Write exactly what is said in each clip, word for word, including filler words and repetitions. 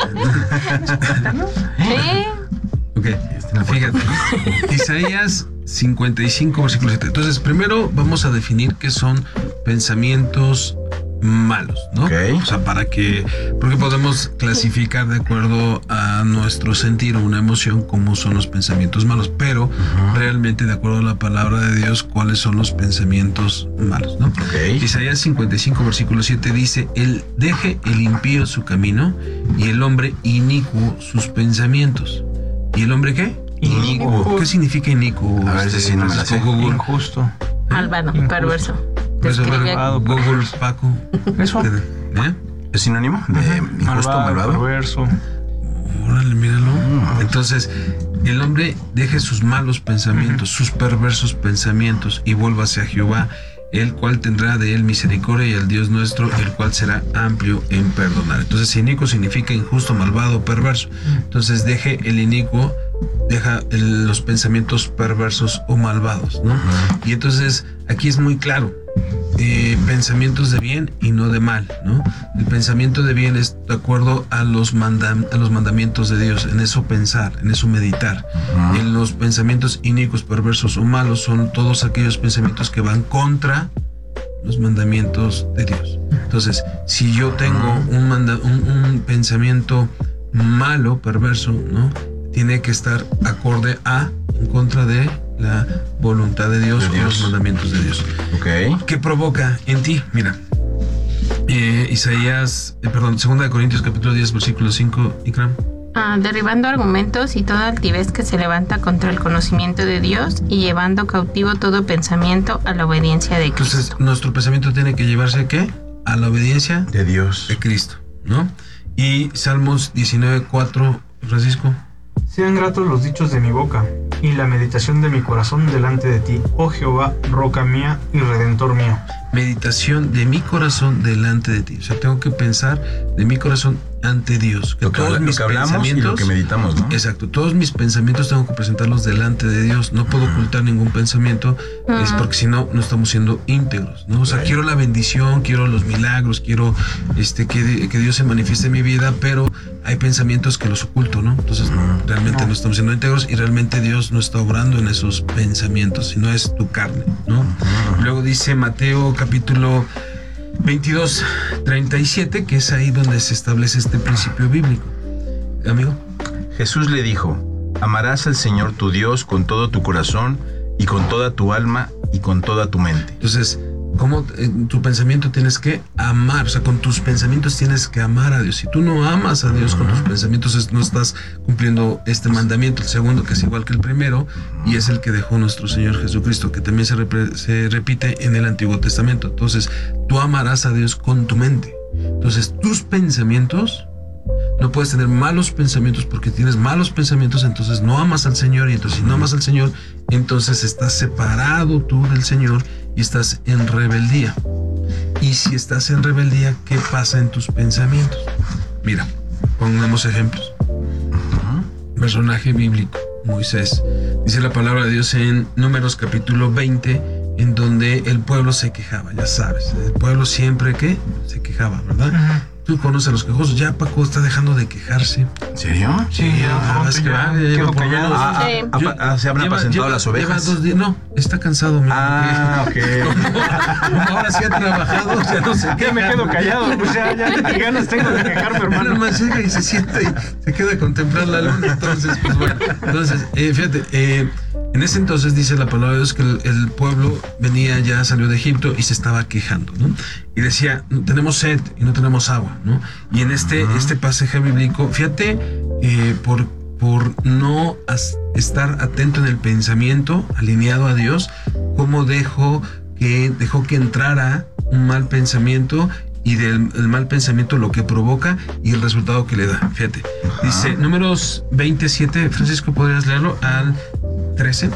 Sí. Ok, fíjate. Isaías cincuenta y cinco, versículo siete. Entonces, primero vamos a definir qué son pensamientos malos, ¿no? Okay. O sea, para que, porque podemos clasificar de acuerdo a nuestro sentir o una emoción cómo son los pensamientos malos, pero uh-huh. realmente de acuerdo a la palabra de Dios, cuáles son los pensamientos malos, ¿no? Okay. Isaías cincuenta y cinco, versículo siete dice: el deje el impío su camino y el hombre inicuo sus pensamientos. ¿Y el hombre qué? Inicuo. ¿Qué significa inicuo? A ver si no me la sé. Injusto. Malvado, perverso. Eso, Google, Paco. Eso. ¿Eh? ¿Es sinónimo de uh-huh. injusto, malvado? malvado? Perverso. Órale, míralo. Mm. Entonces, el hombre deje sus malos pensamientos, uh-huh. sus perversos pensamientos y vuelva hacia Jehová, el cual tendrá de él misericordia, y al Dios nuestro, el cual será amplio en perdonar. Entonces, inicuo significa injusto, malvado, perverso. Entonces, deje el inicuo, deja el, los pensamientos perversos o malvados, ¿no? Uh-huh. Y entonces, aquí es muy claro. Eh, pensamientos de bien y no de mal, ¿no? El pensamiento de bien es de acuerdo a los, manda- a los mandamientos de Dios, en eso pensar, en eso meditar. Uh-huh. En los pensamientos inicuos, perversos o malos son todos aquellos pensamientos que van contra los mandamientos de Dios. Entonces, si yo tengo un, manda- un, un pensamiento malo, perverso, ¿no? Tiene que estar acorde a, en contra de la voluntad de Dios, de Dios. O los mandamientos de Dios. Okay. ¿Qué provoca en ti? Mira, eh, Isaías, eh, perdón, segunda de Corintios capítulo diez, versículo cinco, Ikram. Ah, derribando argumentos y toda altivez que se levanta contra el conocimiento de Dios y llevando cautivo todo pensamiento a la obediencia de Cristo. Entonces, nuestro pensamiento tiene que llevarse ¿a qué? A la obediencia de Dios, de Cristo, ¿no? Y Salmos diecinueve, cuatro, Francisco. Sean gratos los dichos de mi boca y la meditación de mi corazón delante de ti, oh Jehová, roca mía y redentor mío. Meditación de mi corazón delante de ti. O sea, tengo que pensar de mi corazón ante Dios. Que lo que, todos lo mis que hablamos pensamientos, y lo que meditamos, ¿no? Exacto. Todos mis pensamientos tengo que presentarlos delante de Dios. No puedo ocultar ningún pensamiento, uh-huh. es porque si no, no estamos siendo íntegros, ¿no? O sea, okay. quiero la bendición, quiero los milagros, quiero este que, que Dios se manifieste en mi vida, pero hay pensamientos que los oculto, ¿no? Entonces, uh-huh. realmente no. no estamos siendo íntegros y realmente Dios no está obrando en esos pensamientos, sino es tu carne, ¿no? Uh-huh. Luego dice Mateo capítulo veintidós, treinta y siete, que es ahí donde se establece este principio bíblico. Amigo. Jesús le dijo: amarás al Señor tu Dios con todo tu corazón y con toda tu alma y con toda tu mente. Entonces, ¿cómo en tu pensamiento tienes que amar? O sea, con tus pensamientos tienes que amar a Dios. Si tú no amas a Dios uh-huh. con tus pensamientos, no estás cumpliendo este mandamiento, el segundo, que es igual que el primero, uh-huh. y es el que dejó nuestro Señor Jesucristo, que también se, repre- se repite en el Antiguo Testamento. Entonces, tú amarás a Dios con tu mente. Entonces, tus pensamientos, no puedes tener malos pensamientos, porque tienes malos pensamientos, entonces no amas al Señor, y entonces si no amas al Señor, entonces estás separado tú del Señor y estás en rebeldía. Y si estás en rebeldía, ¿qué pasa en tus pensamientos? Mira, pongamos ejemplos. Uh-huh. Personaje bíblico, Moisés. Dice la palabra de Dios en Números capítulo veinte, en donde el pueblo se quejaba, ya sabes. El pueblo siempre que se quejaba, ¿verdad? Uh-huh. Tú conoces a los quejosos. Ya Paco está dejando de quejarse. ¿En serio? Sí, ya, es que va, ya lleva por menos. Ah, sí. ah, ah, ah, se habrán lleva, apacentado lleva, las ovejas. Lleva dos días. No, está cansado. Mi ah, ok. Ahora sí ha trabajado, ya no sé qué. Ya me quedo callado, pues ya, ya ganas tengo de quejarme, hermano. Nada más llega y se sienta y se queda a contemplar la luna. Entonces, pues bueno. Entonces, eh, fíjate, eh, en ese entonces dice la palabra de Dios que el, el pueblo venía, ya salió de Egipto y se estaba quejando, ¿no? Y decía, tenemos sed y no tenemos agua, ¿no? Y en este, uh-huh. este pasaje bíblico, fíjate, eh, por, por no as, estar atento en el pensamiento, alineado a Dios, cómo dejó que, dejó que entrara un mal pensamiento, y del el mal pensamiento lo que provoca y el resultado que le da. Fíjate, uh-huh. dice Números veintisiete, Francisco, ¿podrías leerlo? Al trece.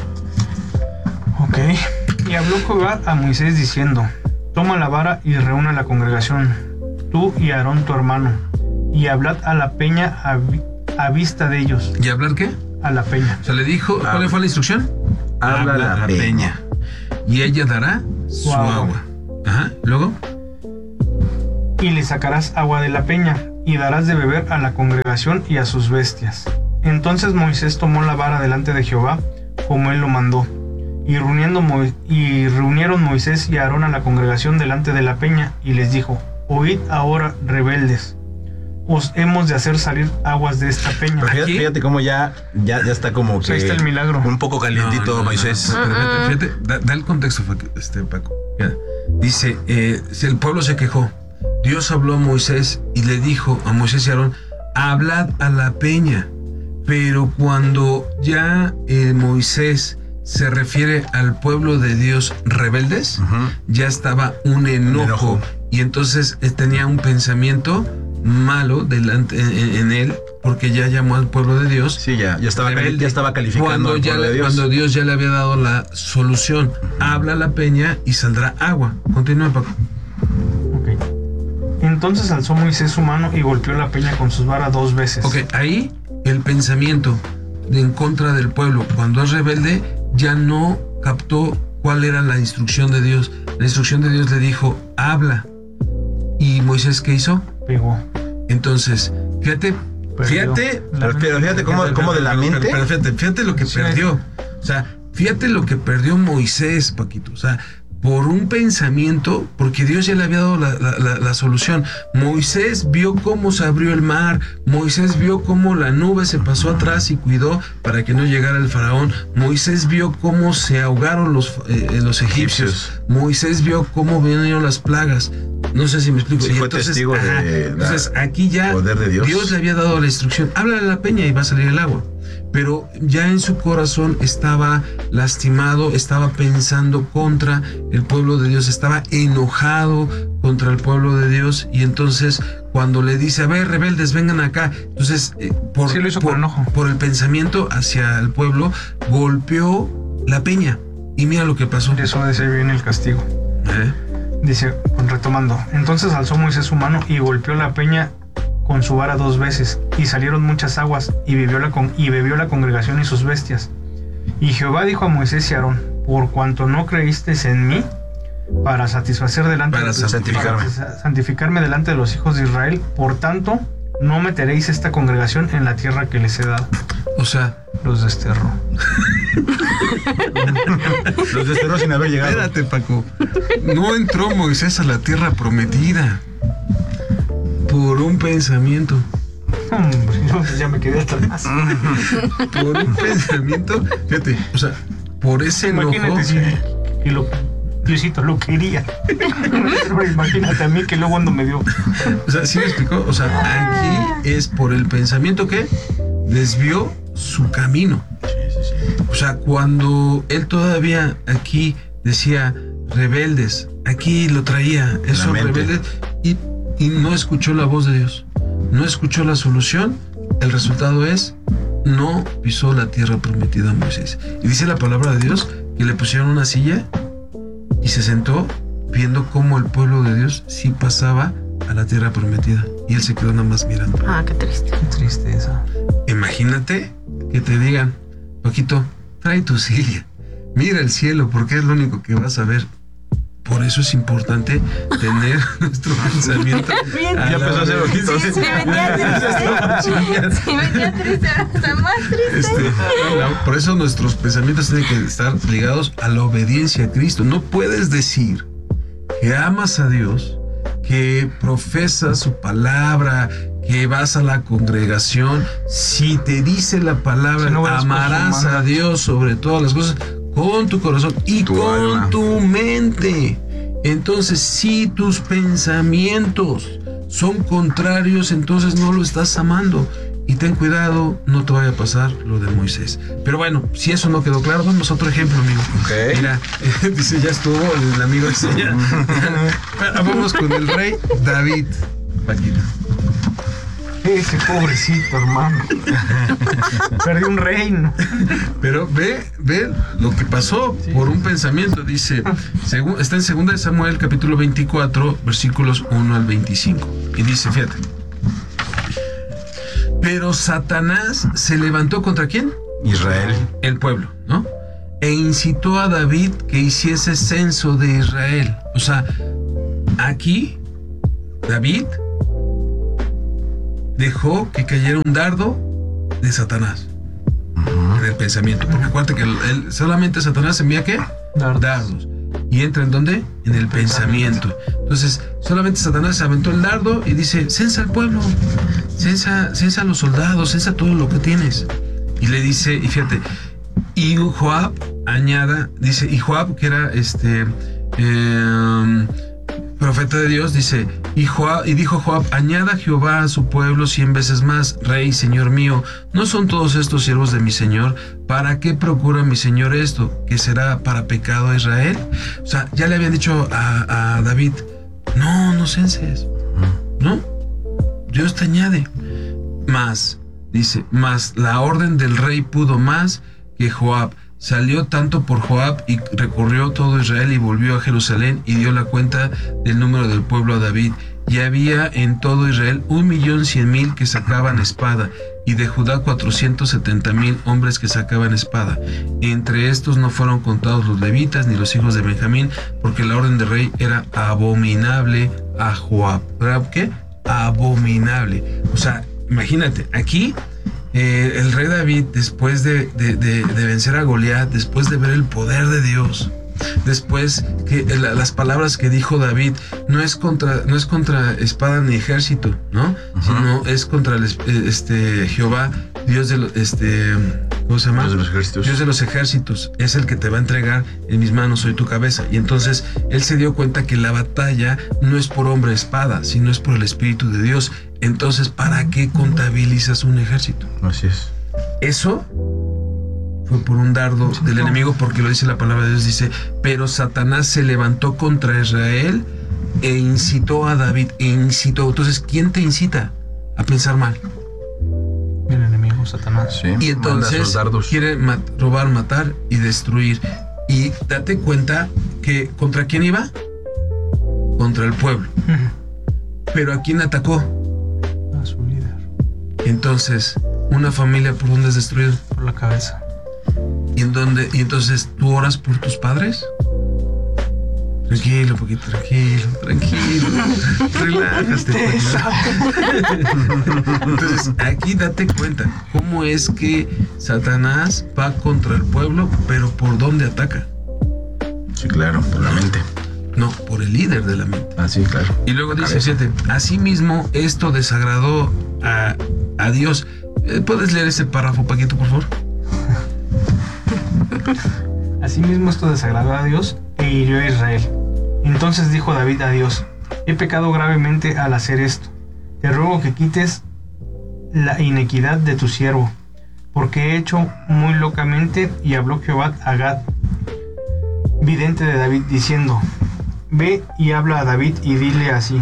Ok. Y habló Jehová a Moisés diciendo: toma la vara y reúna la congregación, tú y Aarón tu hermano, y hablad a la peña a, a vista de ellos. ¿Y hablar qué? A la peña. O sea, le dijo, ¿cuál Habla. fue la instrucción? Habla Habla la, la peña. peña. Y ella dará su, su agua. agua. Ajá, luego. Y le sacarás agua de la peña, y darás de beber a la congregación y a sus bestias. Entonces Moisés tomó la vara delante de Jehová, como él lo mandó. Y, reuniendo Mo- y reunieron Moisés y Aarón a la congregación delante de la peña, y les dijo: Oíd ahora, rebeldes, os hemos de hacer salir aguas de esta peña. Pero fíjate, Aquí- fíjate cómo ya, ya, ya está como que Ahí está el milagro. un poco calientito No, no, no, Moisés. no, pero fíjate, fíjate, da, da el contexto, este, Paco. Mira, dice, eh, si el pueblo se quejó, Dios habló a Moisés y le dijo a Moisés y Aarón: hablad a la peña. Pero cuando ya eh, Moisés se refiere al pueblo de Dios rebeldes, Ujú. ya estaba un enojo, enojo. y entonces eh, tenía un pensamiento malo delante en, en él, porque ya llamó al pueblo de Dios. Sí, ya, ya estaba, cali- rebelde, ya estaba calificando cuando al ya pueblo le- de Dios. cuando Dios ya le había dado la solución. Habla la peña y saldrá agua. Continúa, Paco. Ok. Entonces alzó Moisés su mano y golpeó la peña con sus varas dos veces. Ok, ahí el pensamiento de en contra del pueblo, cuando es rebelde, ya no captó cuál era la instrucción de Dios. La instrucción de Dios le dijo: habla. ¿Y Moisés qué hizo? Pegó. Entonces, fíjate, Perdió. fíjate, La Pero, pero fíjate cómo, Pero, cómo de pero, la pero, mente. pero fíjate, fíjate lo que Sí. perdió. O sea, fíjate lo que perdió Moisés, Paquito. O sea, por un pensamiento, porque Dios ya le había dado la, la- la- la solución. Moisés vio cómo se abrió el mar. Moisés vio cómo la nube se pasó atrás y cuidó para que no llegara el faraón. Moisés vio cómo se ahogaron los, eh, los egipcios. Egipcios. Moisés vio cómo vinieron las plagas. No sé si me explico. Sí, Y fue entonces, testigo ajá, de la- entonces aquí ya poder de Dios. le había dado la instrucción: háblale a la peña y va a salir el agua. Pero ya en su corazón estaba lastimado, estaba pensando contra el pueblo de Dios, estaba enojado contra el pueblo de Dios, y entonces cuando le dice: a ver, rebeldes, vengan acá, entonces eh, por, Sí, lo hizo por, con enojo. por el pensamiento hacia el pueblo, golpeó la peña, y mira lo que pasó. De eso de ese viene el castigo. ¿Eh? Dice, retomando, entonces alzó Moisés su mano y golpeó la peña con su vara dos veces, y salieron muchas aguas, y bebió la, con- y bebió la congregación y sus bestias. Y Jehová dijo a Moisés y Aarón: por cuanto no creísteis en mí, para satisfacer delante Para de santificarme. para santificarme delante de los hijos de Israel, por tanto, no meteréis esta congregación en la tierra que les he dado. O sea, Los desterró. Los desterró sin haber llegado. espérate, Paco. No entró Moisés a la tierra prometida por un pensamiento. Hombre, no, ya me quedé hasta atrás. Por un pensamiento, fíjate, o sea, por ese enojo. Imagínate si que lo, Diosito lo quería. Pero imagínate a mí que luego cuando me dio. O sea, ¿sí me explicó? O sea, aquí es por el pensamiento que desvió su camino. O sea, cuando él todavía aquí decía rebeldes, aquí lo traía, esos mente. rebeldes, y, y no escuchó la voz de Dios, no escuchó la solución, el resultado es: no pisó la tierra prometida a Moisés. Y dice la palabra de Dios que le pusieron una silla y se sentó viendo cómo el pueblo de Dios sí pasaba a la tierra prometida, y él se quedó nada más mirando. Ah, qué triste. Qué tristeza. Imagínate que te digan: Paquito, trae tu silla, mira el cielo, porque es lo único que vas a ver. Por eso es importante tener nuestro pensamiento. Bien. a Ya la empezó a hacer vez. ojitos. Sí, venía triste. Sí, venía triste, ahora está más triste. Este, la- por eso nuestros pensamientos tienen que estar ligados a la obediencia a Cristo. No puedes decir que amas a Dios, que profesas su palabra, que vas a la congregación, si te dice la palabra: Si no ves las cosas amarás humanas. a Dios sobre todas las cosas, con tu corazón y Tu con alma. tu mente. Entonces, si tus pensamientos son contrarios, entonces no lo estás amando. Y ten cuidado, no te vaya a pasar lo de Moisés. Pero bueno, si eso no quedó claro, vamos a otro ejemplo, amigo. Ok. Mira, dice, ya estuvo, el amigo dice, ya. Vamos con el rey David. Paquita. Ese pobrecito, hermano. Perdió un reino. Pero ve, ve lo que pasó por un pensamiento. Dice, segu- está en segunda de Samuel, capítulo veinticuatro, versículos uno al veinticinco. Y dice, fíjate. Pero Satanás se levantó contra ¿quién? Israel. El pueblo, ¿no? E incitó a David que hiciese censo de Israel. O sea, aquí David dejó que cayera un dardo de Satanás uh-huh. en el pensamiento. Porque acuérdate que él, él, solamente Satanás envía ¿qué? Dardos. Dardos. ¿Y entra en dónde? En el pensamiento. pensamiento. Entonces, solamente Satanás aventó el dardo y dice, censa al pueblo, censa, censa a los soldados, censa todo lo que tienes. Y le dice, y fíjate, y Joab añada, dice, y Joab, que era este eh, profeta de Dios, dice, y, Joab, y dijo Joab, añada Jehová a su pueblo cien veces más, rey, señor mío, ¿no son todos estos siervos de mi señor? ¿Para qué procura mi señor esto? ¿Que será para pecado a Israel? O sea, ya le habían dicho a, a David, no, no censes, ¿no? Dios te añade. Más, dice, más la orden del rey pudo más que Joab. Salió tanto por Joab y recorrió todo Israel y volvió a Jerusalén y dio la cuenta del número del pueblo a David. Y había en todo Israel un millón cien mil que sacaban espada, y de Judá cuatrocientos setenta mil hombres que sacaban espada. Entre estos no fueron contados los levitas ni los hijos de Benjamín, porque la orden del rey era abominable a Joab. ¿Era qué? Abominable. O sea, imagínate, aquí eh, el rey David, después de, de, de, de vencer a Goliat, después de ver el poder de Dios, después que la, las palabras que dijo David, no es contra no es contra espada ni ejército, ¿no? Uh-huh. Sino es contra el, este Jehová, Dios de los este ¿cómo se llama? Dios de los ejércitos. Dios de los ejércitos es el que te va a entregar en mis manos, soy tu cabeza. Y entonces él se dio cuenta que la batalla no es por hombre espada, sino es por el Espíritu de Dios. Entonces, ¿para qué contabilizas un ejército? Así es. Eso fue por un dardo sí, del no. enemigo, porque lo dice la palabra de Dios, dice, pero Satanás se levantó contra Israel e incitó a David, e incitó. Entonces, ¿quién te incita a pensar mal? El enemigo, Satanás. Sí, y entonces quiere mat- robar, matar y destruir. Y date cuenta que ¿contra quién iba? Contra el pueblo. Uh-huh. Pero ¿a quién atacó? A su líder. Entonces, ¿una familia por dónde es destruida? Por la cabeza. ¿Y en dónde? ¿Y entonces tú oras por tus padres? Tranquilo, poquito, tranquilo, tranquilo. Relájate. Entonces, aquí date cuenta cómo es que Satanás va contra el pueblo, pero ¿por dónde ataca? Sí, claro, por la mente. No, por el líder de la mente. Ah, sí, claro. Y luego dice, fíjate, asimismo esto desagradó a, a Dios. ¿Puedes leer ese párrafo, Paquito, por favor? Asimismo esto desagradó a Dios e hirió a Israel. Entonces dijo David a Dios, he pecado gravemente al hacer esto. Te ruego que quites la inequidad de tu siervo, porque he hecho muy locamente. Y habló Jehová a Gad, vidente de David, diciendo, ve y habla a David y dile así.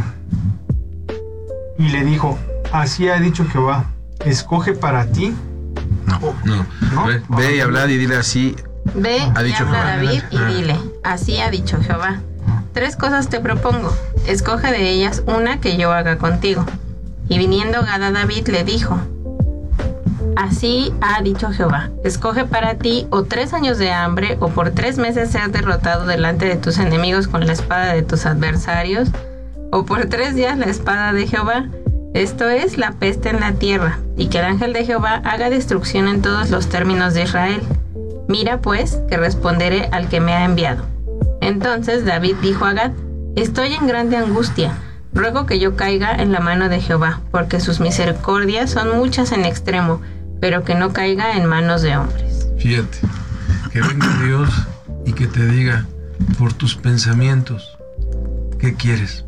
Y le dijo, así ha dicho Jehová, escoge para ti. No, oh, no. ¿no? Ve, ve y habla y dile así. Ve ha y dicho habla Jehová. a David y dile, así ha dicho Jehová. Tres cosas te propongo, escoge de ellas una que yo haga contigo. Y viniendo Gad a David le dijo, así ha dicho Jehová, escoge para ti o tres años de hambre, o por tres meses ser derrotado delante de tus enemigos con la espada de tus adversarios, o por tres días la espada de Jehová, esto es, la peste en la tierra, y que el ángel de Jehová haga destrucción en todos los términos de Israel. Mira pues, que responderé al que me ha enviado. Entonces David dijo a Gad, estoy en grande angustia, ruego que yo caiga en la mano de Jehová, porque sus misericordias son muchas en extremo, pero que no caiga en manos de hombres. Fíjate, que venga Dios y que te diga, por tus pensamientos, ¿qué quieres?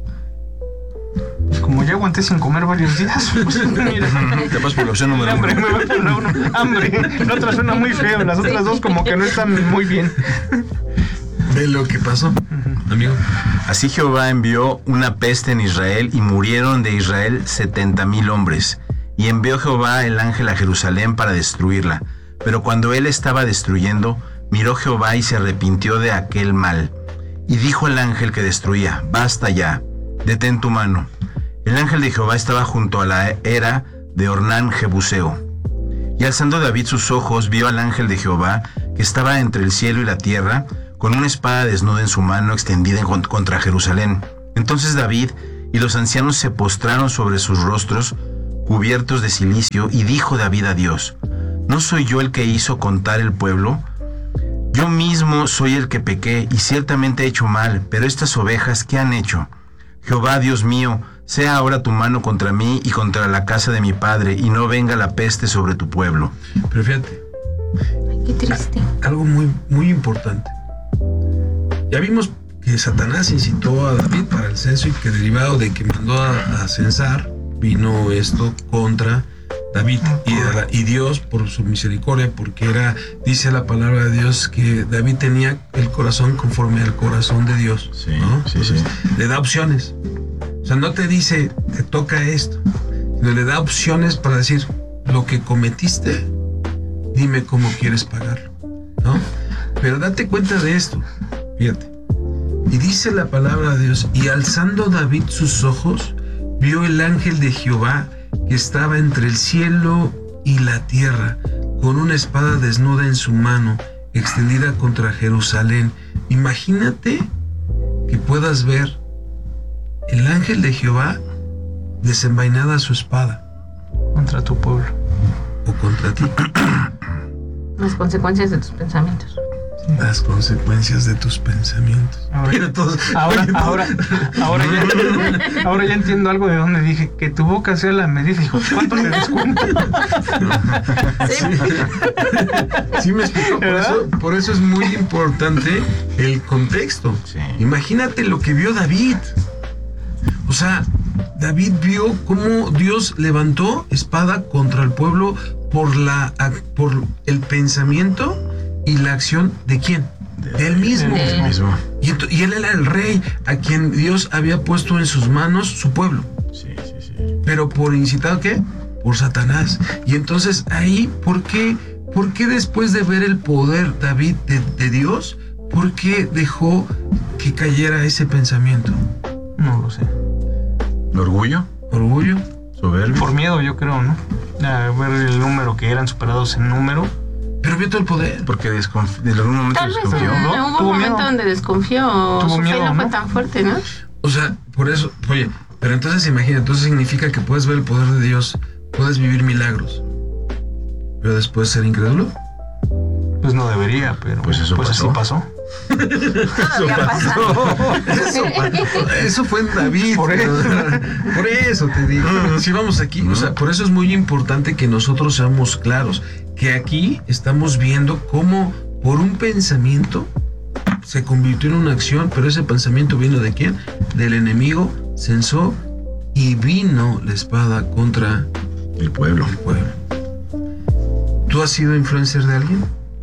Pues como ya aguanté sin comer varios días, pues mira. Te vas por la opción número hambre, uno. me voy por la uno. Hambre. La otra suena muy feo, las otras dos como que no están muy bien. Ve lo que pasó, amigo. Así Jehová envió una peste en Israel y murieron de Israel setenta mil hombres. Y envió Jehová el ángel a Jerusalén para destruirla. Pero cuando él estaba destruyendo, miró Jehová y se arrepintió de aquel mal. Y dijo el ángel que destruía, basta ya, detén tu mano. El ángel de Jehová estaba junto a la era de Ornán Jebuseo. Y alzando David sus ojos, vio al ángel de Jehová, que estaba entre el cielo y la tierra, con una espada desnuda en su mano extendida contra Jerusalén. Entonces David y los ancianos se postraron sobre sus rostros, cubiertos de cilicio, y dijo David a Dios: ¿no soy yo el que hizo contar el pueblo? Yo mismo soy el que pequé, y ciertamente he hecho mal, pero estas ovejas, ¿qué han hecho? Jehová, Dios mío, sea ahora tu mano contra mí y contra la casa de mi padre, y no venga la peste sobre tu pueblo. Pero fíjate, Ay, qué triste. algo muy, muy importante. Ya vimos que Satanás incitó a David para el censo y que derivado de que mandó a, a censar, vino esto contra David. Y, y Dios, por su misericordia, porque era, dice la palabra de Dios, que David tenía el corazón conforme al corazón de Dios. Sí, ¿no? sí, Entonces, sí. le da opciones. O sea, no te dice, te toca esto, sino le da opciones para decir, lo que cometiste, dime cómo quieres pagarlo, ¿no? Pero date cuenta de esto, fíjate. Y dice la palabra de Dios, y alzando David sus ojos, vio el ángel de Jehová que estaba entre el cielo y la tierra, con una espada desnuda en su mano, extendida contra Jerusalén. Imagínate que puedas ver el ángel de Jehová desenvainada su espada, Contra tu pueblo. o contra ti. Las consecuencias de tus pensamientos. Las consecuencias de tus pensamientos. Ahora, Mira, todos- ahora, oye, todos- ahora, ahora, ya, ahora ya entiendo algo de donde dije que tu boca sea la medida. Dijo, ¿cuánto te descuento? Sí. Sí me explico, por ¿Verdad? eso, por eso es muy importante el contexto. Sí. Imagínate lo que vio David. O sea, David vio cómo Dios levantó espada contra el pueblo por la por el pensamiento y la acción de quién, de él mismo. De él mismo. Y, ento- y él era el rey a quien Dios había puesto en sus manos su pueblo. Sí, sí, sí. Pero por incitado, ¿qué? Por Satanás. Y entonces ahí, ¿por qué? ¿Por qué después de ver el poder David de, de Dios, por qué dejó que cayera ese pensamiento? No lo sé. ¿Orgullo? ¿Orgullo? ¿Soberbia? Por miedo, yo creo, ¿no? A ver el número, que eran superados en número. Pero vio todo el poder. Porque desconf- en algún momento Tal vez desconfió. eh, ¿no? hubo un Tuvo momento miedo. donde desconfió. Tuvo Su fe miedo, no fue ¿no? tan fuerte, ¿no? O sea, por eso, oye, pero entonces imagina, entonces significa que puedes ver el poder de Dios, puedes vivir milagros, pero después ser incrédulo. Pues no debería, pero Pues eso así pasó. pasó. Todavía pasa. Eso, pa- eso fue en David. Por eso. Por eso te digo. Si vamos aquí, o sea, por eso es muy importante que nosotros seamos claros, que aquí estamos viendo cómo por un pensamiento se convirtió en una acción, pero ese pensamiento vino de quién? Del enemigo, censó y vino la espada contra El pueblo. el pueblo. ¿Tú has sido influencer de alguien?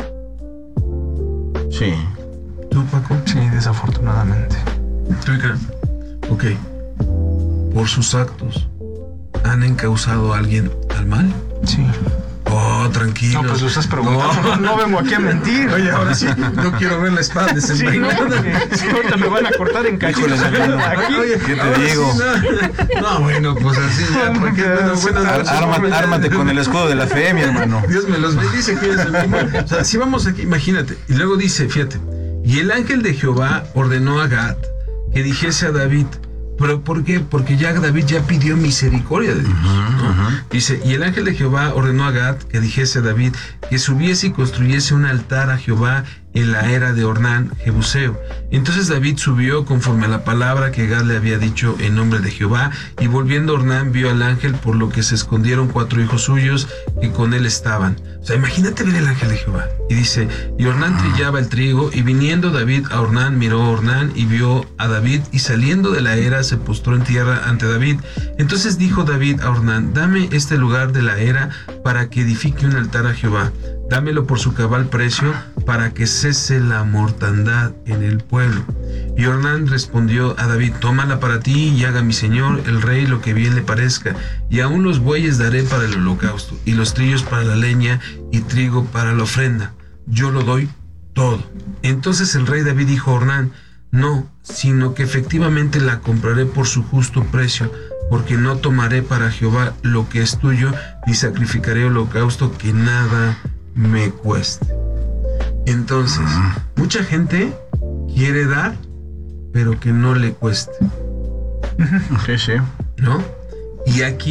Sí. ¿Tú, Paco? Sí, desafortunadamente. ¿Tú, Ika? Ok. ¿Por sus actos han encausado a alguien al mal? Sí. Oh, tranquilo. No, pues lo estás preguntando. No, no vengo aquí a mentir. Oye, ahora sí, no quiero ver la espada Sí, no, desenvainada. porque si ahorita me van a cortar en cachitos. Híjole, Aquí. Oye, ¿qué te ahora digo? sí, no. No, bueno, pues así ya. ¿para qué? Bueno, buenas Ar- noches. ármate, ármate con el escudo de la fe, mi hermano. Dios me los bendice, que es el mismo. O sea, si vamos aquí, imagínate. Y luego dice, fíjate, y el ángel de Jehová ordenó a Gad que dijese a David, ¿pero por qué? Porque ya David ya pidió misericordia de Dios, ¿no? Dice, y el ángel de Jehová ordenó a Gad que dijese a David que subiese y construyese un altar a Jehová en la era de Ornán, Jebuseo. Entonces David subió conforme a la palabra que Gad le había dicho en nombre de Jehová, y volviendo Ornán vio al ángel, por lo que se escondieron cuatro hijos suyos que con él estaban. O sea, imagínate ver el ángel de Jehová. Y dice, y Ornán trillaba el trigo, y viniendo David a Ornán, miró a Ornán y vio a David, y saliendo de la era se postró en tierra ante David. Entonces dijo David a Ornán, dame este lugar de la era para que edifique un altar a Jehová. Dámelo por su cabal precio, para que cese la mortandad en el pueblo. Y Ornán respondió a David, tómala para ti y haga mi señor el rey lo que bien le parezca, y aún los bueyes daré para el holocausto, y los trillos para la leña, y trigo para la ofrenda. Yo lo doy todo. Entonces el rey David dijo a Ornán, no, sino que efectivamente la compraré por su justo precio, porque no tomaré para Jehová lo que es tuyo, ni sacrificaré holocausto que nada me cueste. Entonces, mucha gente quiere dar, pero que no le cueste, Sí, sí. ¿no? Y aquí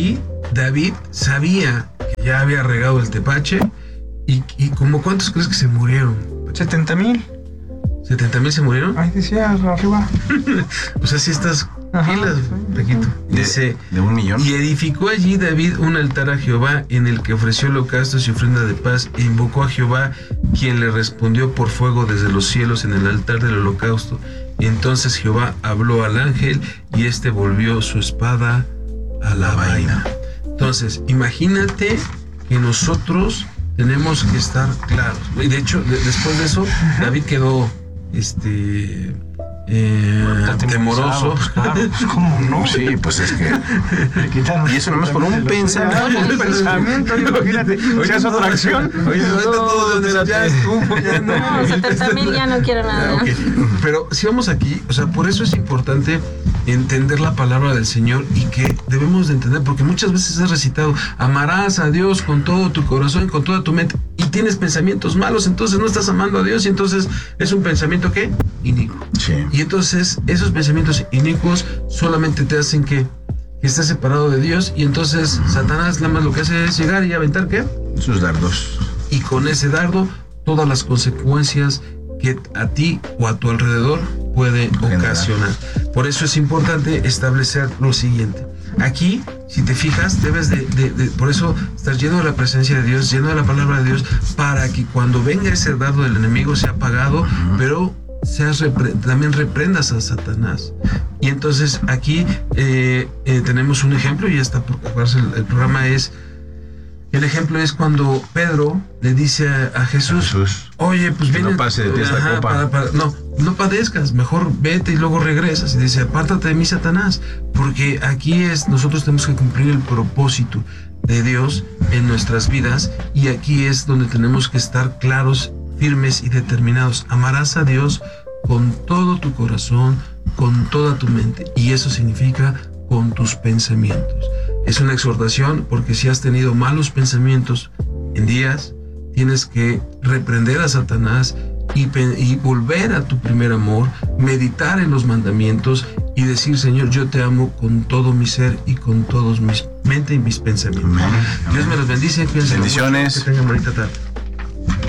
David sabía que ya había regado el tepache y, y como ¿cuántos crees que se murieron? setenta mil. ¿setenta mil se murieron? Ahí decía arriba. O sea, si estás pilas, Paquito. Dice, de un millón. y edificó allí David un altar a Jehová en el que ofreció holocaustos y ofrenda de paz e invocó a Jehová, quien le respondió por fuego desde los cielos en el altar del holocausto. Y entonces Jehová habló al ángel y éste volvió su espada a la vaina. Entonces, imagínate que nosotros tenemos que estar claros. Y de hecho, de, después de eso, David quedó este eh, temoroso. Pues claro, pues cómo no. Sí, pues es que. Le quitaron Y eso nomás por un pensamiento. Un pensamiento, imagínate. Si es otra acción. Oye, no, todo de ya estuvo, ya no. No, setenta mil ya no quiero nada. Ah, okay. Pero si vamos aquí, o sea, por eso es importante entender la palabra del Señor y que debemos de entender, porque muchas veces has recitado, amarás a Dios con todo tu corazón, con toda tu mente, y tienes pensamientos malos, entonces no estás amando a Dios y entonces es un pensamiento ¿qué? Inicuo. Sí. Y entonces esos pensamientos inicuos solamente te hacen que, que estés separado de Dios y entonces Satanás nada más lo que hace es llegar y aventar ¿qué? Sus dardos. Y con ese dardo todas las consecuencias que a ti o a tu alrededor puede ocasionar. Por eso es importante establecer lo siguiente. Aquí, si te fijas, debes de, de, de, por eso estar lleno de la presencia de Dios, lleno de la palabra de Dios, para que cuando venga ese dardo del enemigo sea apagado, uh-huh. pero seas repre- también reprendas a Satanás. Y entonces aquí eh, eh, tenemos un ejemplo, y hasta por acabarse el, el programa es, el ejemplo es cuando Pedro le dice a, a Jesús, Jesús, oye, pues que viene, no pase de ti esta ajá, copa. Para, para, no, no padezcas, mejor vete y luego regresas. Y dice, apártate de mí, Satanás, porque aquí es, nosotros tenemos que cumplir el propósito de Dios en nuestras vidas, y aquí es donde tenemos que estar claros, firmes y determinados. Amarás a Dios con todo tu corazón, con toda tu mente, y eso significa con tus pensamientos. Es una exhortación, porque si has tenido malos pensamientos en días, tienes que reprender a Satanás y, y volver a tu primer amor, meditar en los mandamientos y decir, Señor, yo te amo con todo mi ser y con todos mis mente y mis pensamientos. Amén. Dios me los bendice. Bendiciones. Que tengan bonita tarde.